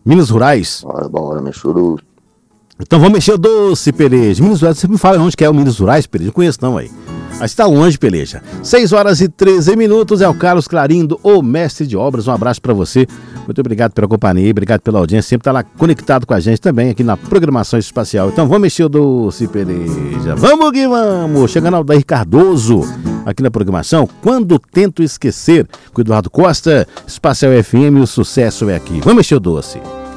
Minas Rurais? Bora, mexer o doce. Então vamos mexer o doce, Peleja. Minas Rurais, você me fala onde que é o Minas Rurais, Peleja? Não conheço não aí. Mas está longe, Peleja. 6h13, é o Carlos Clarindo, o mestre de obras. Um abraço para você. Muito obrigado pela companhia, obrigado pela audiência. Sempre está lá conectado com a gente também aqui na programação espacial. Então vamos mexer o doce, Peleja. Vamos que vamos. Chegando ao Daí Cardoso aqui na programação. Quando tento esquecer, com o Eduardo Costa, Espacial FM, o sucesso é aqui. Vamos mexer o doce.